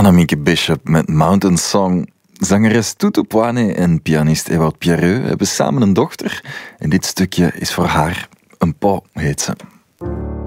Annemieke Bishop met Mountain Song. Zangeres Tutu Poane en pianist Ewout Pierreux hebben samen een dochter. En dit stukje is voor haar. Een po heet ze.